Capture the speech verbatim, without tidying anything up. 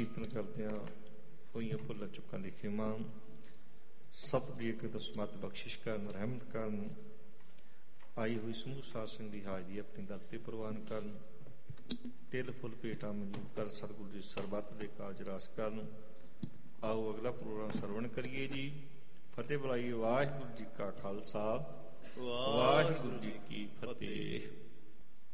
ਕੀਰਤਨ ਕਰਦਿਆਂ ਹੋਈਆਂ ਭੁੱਲਾਂ ਚੁੱਕਾਂ ਦੀ ਖਿਮਾ, ਸਤਿਗੁਰੂ ਜੀ ਤੋਂ ਸਮਤ ਬਖਸ਼ਿਸ਼ ਕਰਨ, ਰਹਿਮਤ ਕਰਨ, ਆਈ ਹੋਈ ਸਮੂਹ ਸਾਧ ਸੰਗਤ ਦੀ ਹਾਜ਼ਰੀ ਆਪਣੀ ਦਰ ਤੇ ਪ੍ਰਵਾਨ ਕਰਨ, ਤਿਲ ਫੁੱਲ ਭੇਟਾਂ ਮਨਜ਼ੂਰ ਕਰ ਸਤਿਗੁਰੂ ਜੀ ਸਰਬੱਤ ਦੇ ਕਾਜ ਰਾਸ ਕਰਨ। ਆਓ ਅਗਲਾ ਪ੍ਰੋਗਰਾਮ ਸਰਵਣ ਕਰੀਏ ਜੀ। ਫਤਿਹ ਬੁਲਾਈਏ। ਵਾਹਿਗੁਰੂ ਜੀ ਕਾ ਖਾਲਸਾ, ਵਾਹਿਗੁਰੂ ਜੀ ਕੀ ਫਤਿਹ।